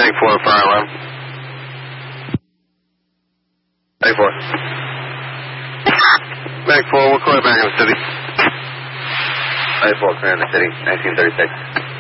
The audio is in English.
Bank 4, fire alarm. Bank 4. Bank 4, we'll call you back in the city. Bank 4, clear in the city, 1936.